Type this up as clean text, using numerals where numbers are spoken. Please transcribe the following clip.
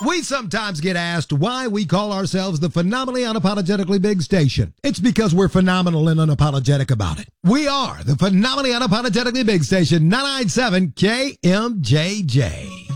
We sometimes get asked why we call ourselves the Phenomenally Unapologetically Big Station. It's because we're phenomenal and unapologetic about it. We are the Phenomenally Unapologetically Big Station, 997 KMJJ.